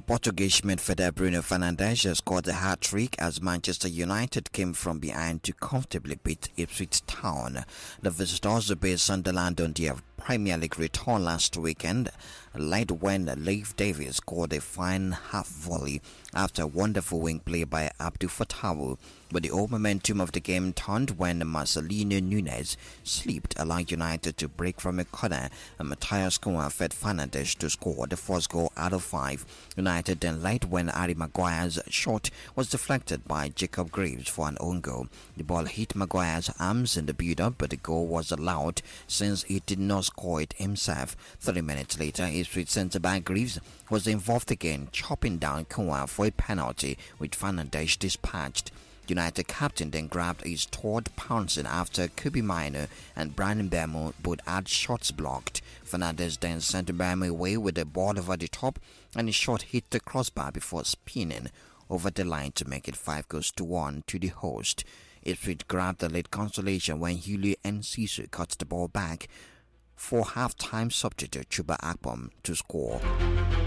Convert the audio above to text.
Portuguese midfielder Bruno Fernandes scored a hat-trick as Manchester United came from behind to comfortably beat Ipswich Town. The visitors obeyed Sunderland on their Premier League return last weekend, led when Leif Davis scored a fine half-volley after a wonderful wing play by Abdul Fatawu. But the whole momentum of the game turned when Marcelino Nunes slipped, allowing United to break from a corner, and Matthias Cunha fed Fernandes to score the first goal out of 5. United then led when Harry Maguire's shot was deflected by Jacob Graves for an own goal. The ball hit Maguire's arms in the build-up, but the goal was allowed since he did not score it himself. 30 minutes later, Ipswich centre-back Graves was involved again, chopping down Cunha for a penalty, which Fernandes dispatched. United captain then grabbed his third pouncing after Kobbie Mainoo and Bryan Mbeumo both had shots blocked. Fernandes then sent Mbeumo away with the ball over the top, and his shot hit the crossbar before spinning over the line to make it 5-1 to the host. Ipswich grabbed the late consolation when Julio Enciso cut the ball back for half-time substitute Chuba Akpom to score.